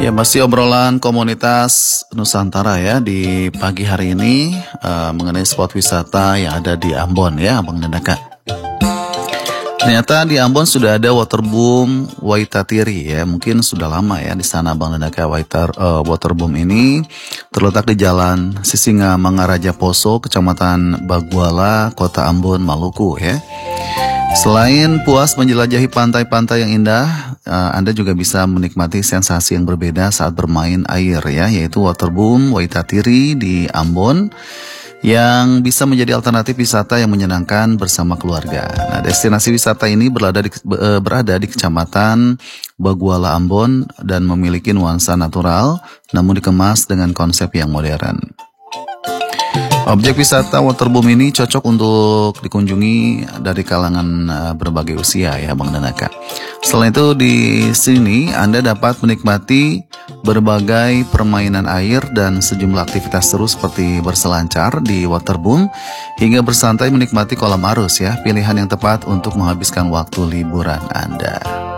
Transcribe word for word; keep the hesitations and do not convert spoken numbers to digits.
Ya, masih obrolan komunitas Nusantara ya di pagi hari ini eh, mengenai spot wisata yang ada di Ambon ya, Abang dan Kakak. Ternyata di Ambon sudah ada waterboom Waitatiri ya, mungkin sudah lama ya di sana Abang dan Kakak. Waiter, eh, waterboom ini terletak di Jalan Sisinga Mangaraja Poso, Kecamatan Baguala, Kota Ambon, Maluku ya. Selain puas menjelajahi pantai-pantai yang indah, uh, Anda juga bisa menikmati sensasi yang berbeda saat bermain air ya, yaitu waterboom Waitatiri di Ambon yang bisa menjadi alternatif wisata yang menyenangkan bersama keluarga. Nah, destinasi wisata ini berada di, uh, berada di Kecamatan Baguala, Ambon dan memiliki nuansa natural namun dikemas dengan konsep yang modern. Objek wisata waterboom ini cocok untuk dikunjungi dari kalangan uh, berbagai usia ya Bang dan Kakak. Selain itu di sini Anda dapat menikmati berbagai permainan air dan sejumlah aktivitas seru seperti berselancar di waterboom hingga bersantai menikmati kolam arus ya. Pilihan yang tepat untuk menghabiskan waktu liburan Anda.